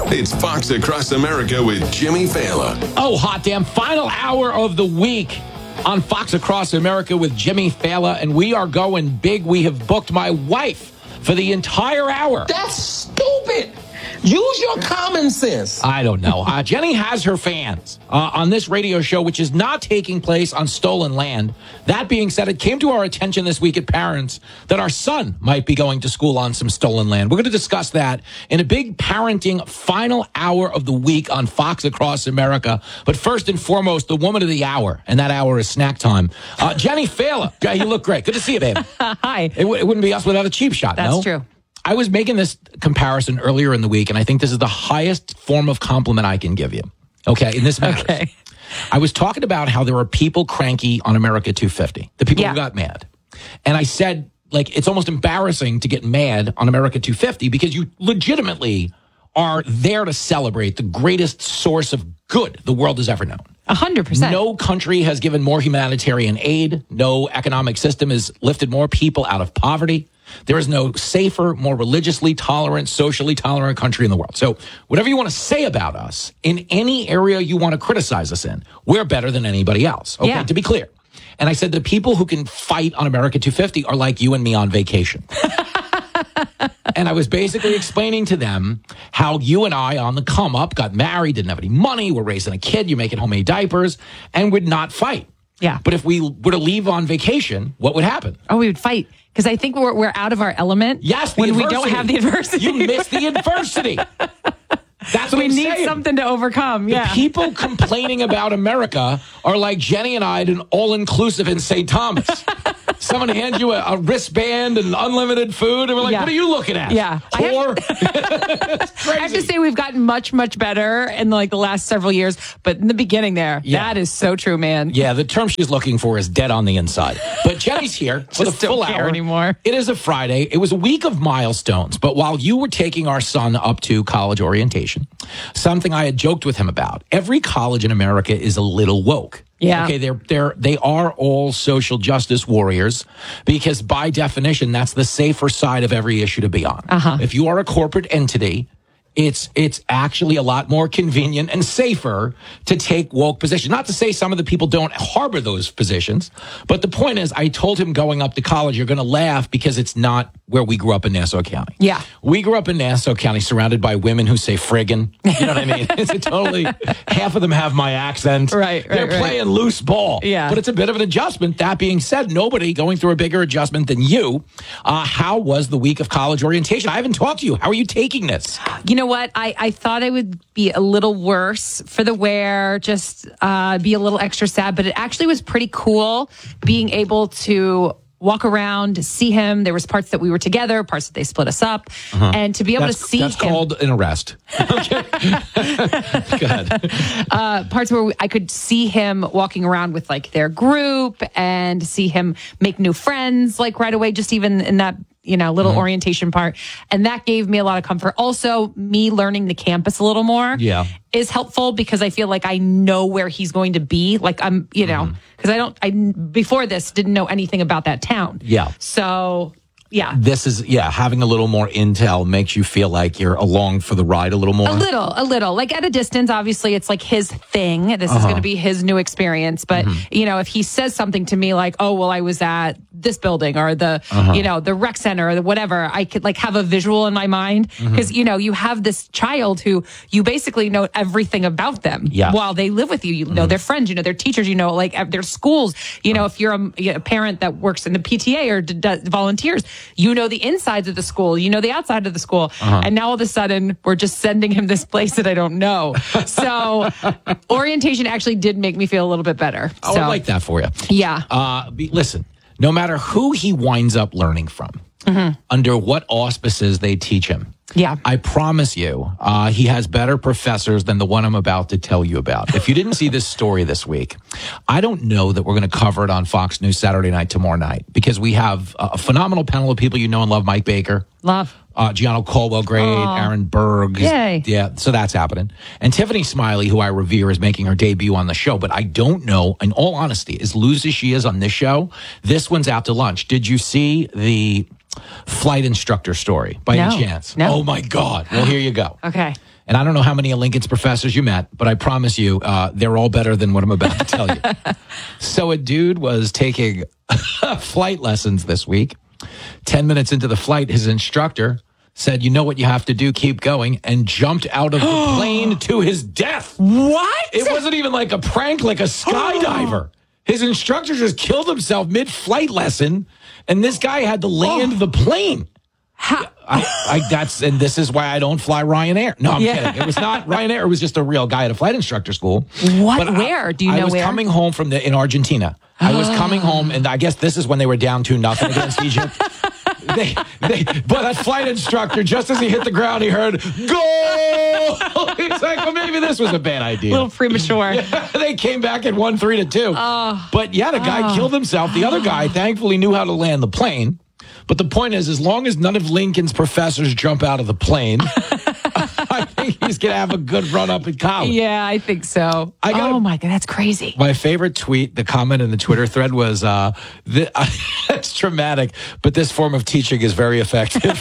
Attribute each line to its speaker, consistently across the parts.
Speaker 1: It's Fox Across America with Jimmy Fallon.
Speaker 2: Oh, hot damn. Final hour of the week on Fox Across America with Jimmy Fallon, and we are going big. We have booked my wife for the entire hour.
Speaker 3: That's stupid. Use your common sense.
Speaker 2: I don't know. Jenny has her fans on this radio show, which is not taking place on stolen land. That being said, it came to our attention this week at Parents that our son might be going to school on some stolen land. We're going to discuss that in a big parenting final hour of the week on Fox Across America. But first and foremost, the woman of the hour, and that hour is snack time. Jenny Fallon. You look great. Good to see you, babe.
Speaker 4: Hi.
Speaker 2: It wouldn't be us without a cheap shot,
Speaker 4: That's
Speaker 2: no?
Speaker 4: true.
Speaker 2: I was making this comparison earlier in the week, and I think this is the highest form of compliment I can give you. Okay, in this matters.
Speaker 4: Okay.
Speaker 2: I was talking about how there are people cranky on America 250, the people who got mad. And I said, like, it's almost embarrassing to get mad on America 250 because you legitimately are there to celebrate the greatest source of good the world has ever known.
Speaker 4: 100%.
Speaker 2: No country has given more humanitarian aid. No economic system has lifted more people out of poverty. There is no safer, more religiously tolerant, socially tolerant country in the world. So whatever you want to say about us, in any area you want to criticize us in, we're better than anybody else. Okay, to be clear. And I said the people who can fight on America 250 are like you and me on vacation. And I was basically explaining to them how you and I on the come up got married, didn't have any money, we're raising a kid, you're making homemade diapers, and would not fight.
Speaker 4: Yeah.
Speaker 2: But if we were to leave on vacation, what would happen?
Speaker 4: Oh, we would fight. Because I think we're out of our element.
Speaker 2: Yes,
Speaker 4: when we don't have the adversity.
Speaker 2: You miss the adversity. That's what
Speaker 4: we
Speaker 2: I'm
Speaker 4: need
Speaker 2: saying.
Speaker 4: something to overcome.
Speaker 2: The people complaining about America are like Jenny and I at an all-inclusive in St. Thomas. Someone hands you a wristband and unlimited food, and we're like, what are you looking at?
Speaker 4: Yeah.
Speaker 2: Whore?
Speaker 4: I have to say we've gotten much, much better in like the last several years. But in the beginning there, that is so true, man.
Speaker 2: Yeah, the term she's looking for is dead on the inside. But Jenny's here for the full
Speaker 4: don't care
Speaker 2: hour.
Speaker 4: Anymore.
Speaker 2: It is a Friday. It was a week of milestones. But while you were taking our son up to college orientation, something I had joked with him about, every college in America is a little woke.
Speaker 4: Yeah.
Speaker 2: Okay, they are all social justice warriors because by definition, that's the safer side of every issue to be on. If you are a corporate entity, it's actually a lot more convenient and safer to take woke positions. Not to say some of the people don't harbor those positions, but the point is, I told him going up to college, you're going to laugh because it's not where we grew up in Nassau County.
Speaker 4: Yeah.
Speaker 2: We grew up in Nassau County surrounded by women who say friggin'. You know what I mean? It's a totally, half of them have my accent.
Speaker 4: Right.
Speaker 2: They're playing loose ball.
Speaker 4: Yeah.
Speaker 2: But it's a bit of an adjustment. That being said, nobody going through a bigger adjustment than you. How was the week of college orientation? I haven't talked to you. How are you taking this?
Speaker 4: You know what? I thought I would be a little worse for the wear, just be a little extra sad, but it actually was pretty cool being able to walk around, see him. There was parts that we were together, parts that they split us up, and to be able to see
Speaker 2: that's
Speaker 4: him.
Speaker 2: Called an arrest. Okay. Go ahead.
Speaker 4: Parts where I could see him walking around with like their group and see him make new friends like right away, just even in that little orientation part. And that gave me a lot of comfort. Also, me learning the campus a little more is helpful because I feel like I know where he's going to be. Like I'm, because I before this didn't know anything about that town.
Speaker 2: Yeah.
Speaker 4: So yeah.
Speaker 2: This is, having a little more intel makes you feel like you're along for the ride a little more.
Speaker 4: A little. Like at a distance, obviously, it's like his thing. This is going to be his new experience. But, if he says something to me like, oh, well, I was at this building or the, the rec center or the whatever, I could like have a visual in my mind. Because, you have this child who you basically know everything about them while they live with you. You know their friends, you know their teachers, you know, like their schools. If you're a parent that works in the PTA or does volunteers, you know the insides of the school, you know the outside of the school. And now all of a sudden we're just sending him this place that I don't know. So orientation actually did make me feel a little bit better.
Speaker 2: Oh, I like that for you.
Speaker 4: Yeah.
Speaker 2: Listen, no matter who he winds up learning from, under what auspices they teach him, I promise you, he has better professors than the one I'm about to tell you about. If you didn't see this story this week, I don't know that we're going to cover it on Fox News Saturday night, tomorrow night, because we have a phenomenal panel of people you know and love. Mike Baker.
Speaker 4: Love.
Speaker 2: Gianno Caldwell, great. Aaron Berg.
Speaker 4: Yay.
Speaker 2: Yeah, so that's happening. And Tiffany Smiley, who I revere, is making her debut on the show. But I don't know, in all honesty, as loose as she is on this show, this one's out to lunch. Did you see the flight instructor story by any chance?
Speaker 4: No.
Speaker 2: Oh, my God. Well, here you go.
Speaker 4: Okay.
Speaker 2: And I don't know how many of Lincoln's professors you met, but I promise you, they're all better than what I'm about to tell you. So a dude was taking flight lessons this week. 10 minutes into the flight, his instructor said, you know what you have to do, keep going, and jumped out of the plane to his death.
Speaker 4: What?
Speaker 2: It wasn't even like a prank, like a skydiver. His instructor just killed himself mid-flight lesson, and this guy had to land the plane. And this is why I don't fly Ryanair. No, I'm kidding. It was not Ryanair. It was just a real guy at a flight instructor school.
Speaker 4: What?
Speaker 2: But
Speaker 4: where? Do you know where?
Speaker 2: I was coming home in Argentina. I was coming home, and I guess this is when they were down 2-0 against Egypt. But that flight instructor, just as he hit the ground, he heard, "Goal!" He's like, well, maybe this was a bad idea.
Speaker 4: A little premature.
Speaker 2: Yeah, they came back and won 3-2. But yeah, the guy killed himself. The other guy thankfully knew how to land the plane. But the point is, as long as none of Lincoln's professors jump out of the plane, I think he's going to have a good run up in college.
Speaker 4: Yeah, I think so. Oh, my God, that's crazy.
Speaker 2: My favorite tweet, the comment in the Twitter thread was, it's traumatic, but this form of teaching is very effective.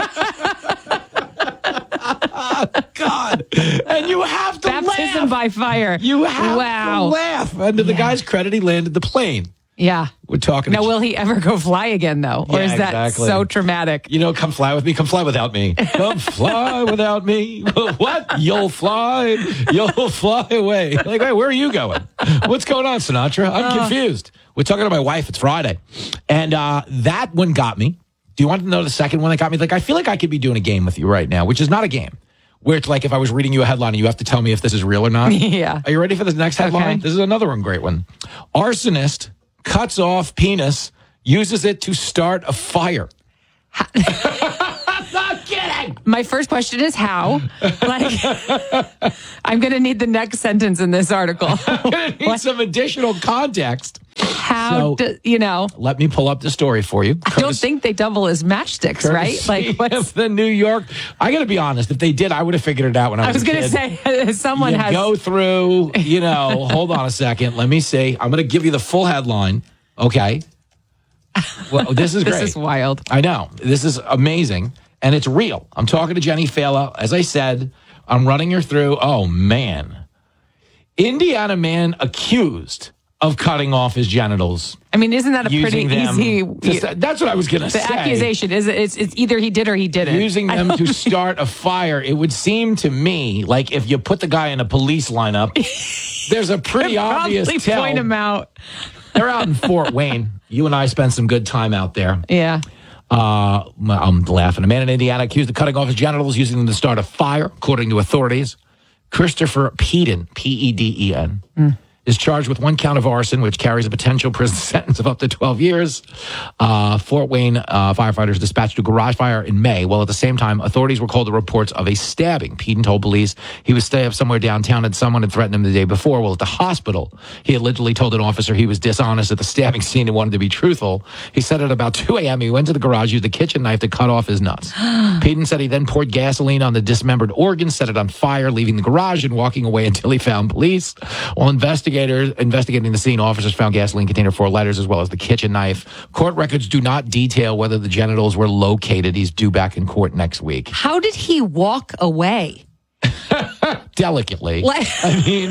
Speaker 2: God. And you have to
Speaker 4: Baptism
Speaker 2: laugh.
Speaker 4: by fire.
Speaker 2: You have to laugh. And to the guy's credit, he landed the plane.
Speaker 4: Yeah.
Speaker 2: We're talking.
Speaker 4: Now, will he ever go fly again, though? Or is that so traumatic?
Speaker 2: You know, come fly with me. Come fly without me. Come fly without me. What? You'll fly. You'll fly away. Like, wait, where are you going? What's going on, Sinatra? I'm confused. We're talking to my wife. It's Friday. And that one got me. Do you want to know the second one that got me? Like, I feel like I could be doing a game with you right now, which is not a game. Where it's like if I was reading you a headline and you have to tell me if this is real or not.
Speaker 4: Yeah.
Speaker 2: Are you ready for the next headline?
Speaker 4: Okay.
Speaker 2: This is another one, great one. Arsonist cuts off penis, uses it to start a fire. I'm not kidding.
Speaker 4: My first question is how? I'm going to need the next sentence in this article.
Speaker 2: I'm going to need some additional context.
Speaker 4: How,
Speaker 2: Let me pull up the story for you.
Speaker 4: I don't think they double as matchsticks, right? Like, what's
Speaker 2: the New York? I got to be honest. If they did, I would have figured it out when I was a kid.
Speaker 4: I was going to say, someone has.
Speaker 2: Go through, hold on a second. Let me see. I'm going to give you the full headline. Okay. Well, this is great.
Speaker 4: This is wild.
Speaker 2: I know. This is amazing. And it's real. I'm talking to Jenny Fela. As I said, I'm running her through. Oh, man. Indiana man accused of cutting off his genitals.
Speaker 4: I mean, isn't that a pretty easy...
Speaker 2: That's what I was going to say.
Speaker 4: The accusation is it's either he did or he didn't.
Speaker 2: Using them to start a fire. It would seem to me like if you put the guy in a police lineup, there's a pretty obvious tell.
Speaker 4: Point him out.
Speaker 2: They're out in Fort Wayne. You and I spent some good time out there.
Speaker 4: Yeah.
Speaker 2: I'm laughing. A man in Indiana accused of cutting off his genitals using them to start a fire, according to authorities. Christopher Peden, P-E-D-E-N, is charged with one count of arson, which carries a potential prison sentence of up to 12 years. Fort Wayne firefighters dispatched a garage fire in May, while at the same time, authorities were called to reports of a stabbing. Peden told police he was staying up somewhere downtown and someone had threatened him the day before. Well, at the hospital, he allegedly told an officer he was dishonest at the stabbing scene and wanted to be truthful. He said at about 2 a.m. he went to the garage, used a kitchen knife to cut off his nuts. Peden said he then poured gasoline on the dismembered organ, set it on fire, leaving the garage and walking away until he found police. While investigating the scene, officers found gasoline container 4 lighters as well as the kitchen knife. Court records do not detail whether the genitals were located. He's due back in court next week.
Speaker 4: How did he walk away?
Speaker 2: Delicately. I mean,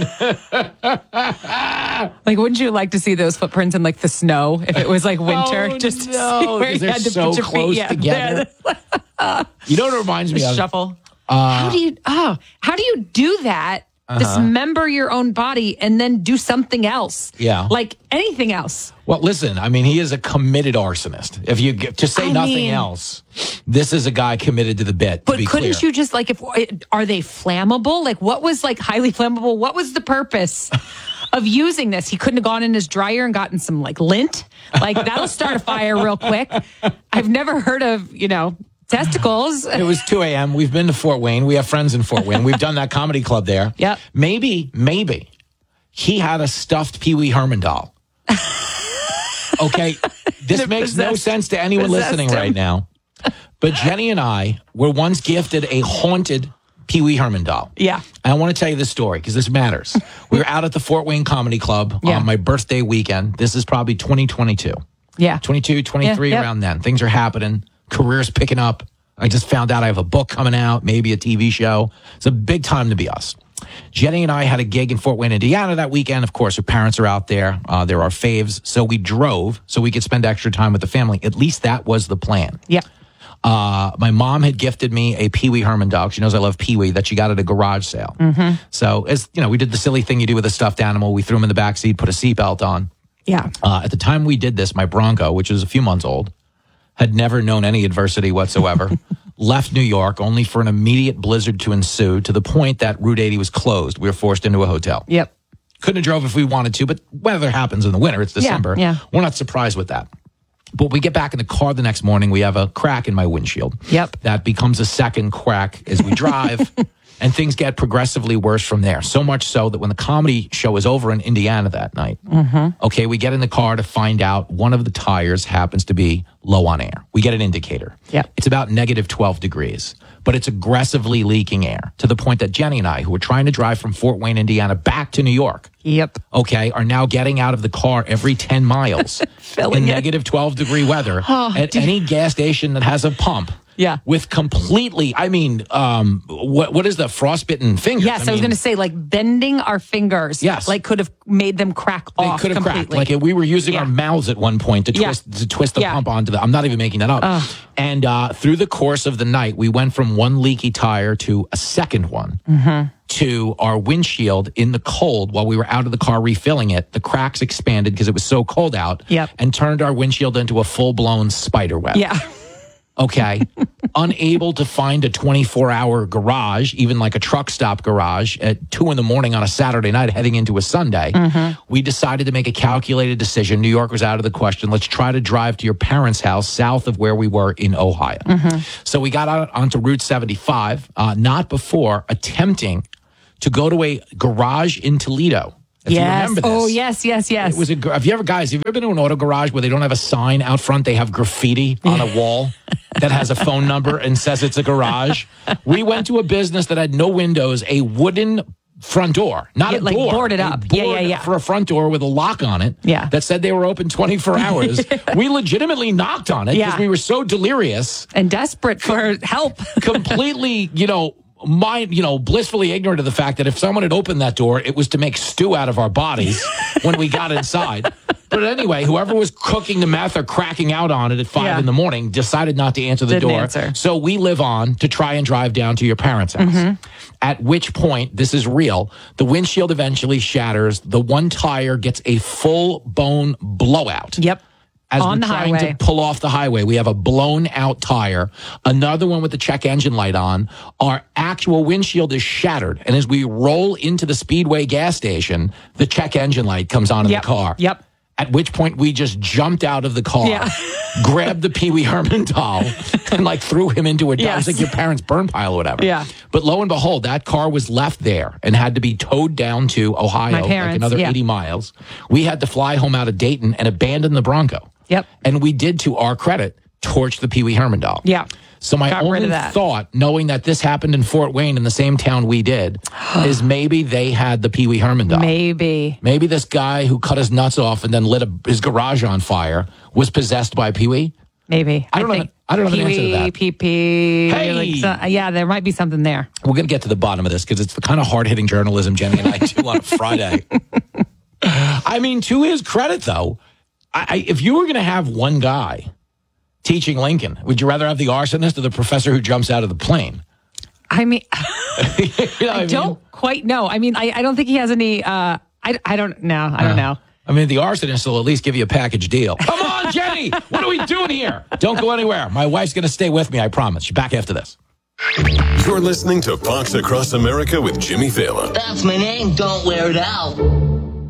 Speaker 4: like, wouldn't you like to see those footprints in like the snow if it was like winter?
Speaker 2: Just to see where
Speaker 4: they're
Speaker 2: so close together. You know what it reminds me of?
Speaker 4: Shuffle. How do you do that? Dismember your own body and then do something else.
Speaker 2: Yeah.
Speaker 4: Like anything else.
Speaker 2: Well, listen, I mean, he is a committed arsonist. If you to say nothing else, this is a guy committed to the bit.
Speaker 4: But couldn't you just like, are they flammable? Like what was like highly flammable? What was the purpose of using this? He couldn't have gone in his dryer and gotten some like lint. Like that'll start a fire real quick. I've never heard of, testicles.
Speaker 2: It was 2 a.m. We've been to Fort Wayne. We have friends in Fort Wayne. We've done that comedy club there.
Speaker 4: Yep.
Speaker 2: Maybe he had a stuffed Pee Wee Herman doll. Okay. This makes no sense to anyone listening right now. But Jenny and I were once gifted a haunted Pee Wee Herman doll.
Speaker 4: Yeah.
Speaker 2: And I want to tell you this story because this matters. We were out at the Fort Wayne Comedy Club on my birthday weekend. This is probably 2022.
Speaker 4: Yeah.
Speaker 2: 22, 23, around then. Things are happening. Careers picking up. I just found out I have a book coming out, maybe a TV show. It's a big time to be us. Jenny and I had a gig in Fort Wayne, Indiana that weekend. Of course, her parents are out there. They're our faves. So we drove so we could spend extra time with the family. At least that was the plan.
Speaker 4: Yeah.
Speaker 2: My mom had gifted me a Pee Wee Herman dog. She knows I love Pee Wee, that she got at a garage sale. So, as you know, we did the silly thing you do with a stuffed animal. We threw him in the backseat, put a seatbelt on.
Speaker 4: Yeah.
Speaker 2: At the time we did this, my Bronco, which was a few months old, had never known any adversity whatsoever, left New York only for an immediate blizzard to ensue, to the point that Route 80 was closed. We were forced into a hotel.
Speaker 4: Yep.
Speaker 2: Couldn't have drove if we wanted to, but weather happens in the winter. It's December.
Speaker 4: Yeah.
Speaker 2: We're not surprised with that. But we get back in the car the next morning. We have a crack in my windshield.
Speaker 4: Yep.
Speaker 2: That becomes a second crack as we drive. And things get progressively worse from there. So much so that when the comedy show was over in Indiana that night, okay, we get in the car to find out one of the tires happens to be low on air. We get an indicator.
Speaker 4: Yep.
Speaker 2: It's about negative 12 degrees, but it's aggressively leaking air to the point that Jenny and I, who were trying to drive from Fort Wayne, Indiana back to New York,
Speaker 4: Yep.
Speaker 2: okay, are now getting out of the car every 10 miles in negative 12 degree weather at any gas station that has a pump.
Speaker 4: Yeah.
Speaker 2: With completely, I mean, what is the frostbitten fingers?
Speaker 4: Yes, I was going to say, like, bending our fingers.
Speaker 2: Yes.
Speaker 4: Like, could have made them crack off
Speaker 2: They could have
Speaker 4: completely.
Speaker 2: cracked. Like, we were using our mouths at one point to twist the pump onto the, I'm not even making that up. And through the course of the night, we went from one leaky tire to a second one. To our windshield in the cold while we were out of the car refilling it. The cracks expanded because it was so cold out.
Speaker 4: Yep.
Speaker 2: And turned our windshield into a full-blown spider web.
Speaker 4: Yeah.
Speaker 2: Okay. Unable to find a 24-hour garage, even like a truck stop garage at 2 a.m. on a Saturday night heading into a Sunday. We decided to make a calculated decision. New York was out of the question. Let's try to drive to your parents' house south of where we were in Ohio. So we got out onto Route 75, not before attempting to go to a garage in Toledo. If you remember this.
Speaker 4: Oh, yes.
Speaker 2: It was have you ever been to an auto garage where they don't have a sign out front? They have graffiti on a wall that has a phone number and says it's a garage. We went to a business that had no windows, a wooden front door, not a
Speaker 4: like
Speaker 2: door.
Speaker 4: boarded up. Yeah.
Speaker 2: For a front door with a lock on it.
Speaker 4: Yeah.
Speaker 2: That said they were open 24 hours. We legitimately knocked on it because we were so delirious.
Speaker 4: And desperate for help.
Speaker 2: Completely, blissfully ignorant of the fact that if someone had opened that door, it was to make stew out of our bodies when we got inside. But anyway, whoever was cooking the meth or cracking out on it at 5 in the morning decided not to answer the
Speaker 4: Didn't
Speaker 2: door.
Speaker 4: answer.
Speaker 2: So we live on to try and drive down to your parents' house. At which point, this is real, the windshield eventually shatters. The one tire gets a full-blown blowout.
Speaker 4: Yep.
Speaker 2: As
Speaker 4: on
Speaker 2: we're
Speaker 4: the
Speaker 2: trying
Speaker 4: highway.
Speaker 2: to pull off the highway, we have a blown out tire, another one with the check engine light on. Our actual windshield is shattered. And as we roll into the Speedway gas station, the check engine light comes on in the car.
Speaker 4: Yep.
Speaker 2: At which point we just jumped out of the car, grabbed the Pee Wee Herman doll, and threw him into a dump. It was like your parents' burn pile or whatever.
Speaker 4: Yeah.
Speaker 2: But lo and behold, that car was left there and had to be towed down to Ohio,
Speaker 4: My parents,
Speaker 2: another 80 miles. We had to fly home out of Dayton and abandon the Bronco.
Speaker 4: Yep.
Speaker 2: And we did, to our credit, torch the Pee Wee Herman doll.
Speaker 4: Yeah.
Speaker 2: So my
Speaker 4: Got rid
Speaker 2: only
Speaker 4: of that.
Speaker 2: thought, knowing that this happened in Fort Wayne in the same town we did, is maybe they had the Pee Wee Herman doll.
Speaker 4: Maybe
Speaker 2: Maybe this guy who cut his nuts off and then lit his garage on fire was possessed by Pee Wee.
Speaker 4: Maybe.
Speaker 2: I don't know the answer to that.
Speaker 4: PP.
Speaker 2: Hey!
Speaker 4: There might be something there.
Speaker 2: We're going to get to the bottom of this because it's the kind of hard-hitting journalism Jenny and I do on a Friday. I mean, to his credit, though, if you were going to have one guy teaching Lincoln, would you rather have the arsonist or the professor who jumps out of the plane?
Speaker 4: I mean,
Speaker 2: I
Speaker 4: don't quite know. I mean, I don't think he has any. I don't know. I don't know.
Speaker 2: I mean, the arsonist will at least give you a package deal. Come on, Jenny! What are we doing here? Don't go anywhere. My wife's going to stay with me, I promise. She's back after this.
Speaker 1: You're listening to Fox Across America with Jimmy Fallon.
Speaker 3: That's my name. Don't wear it out.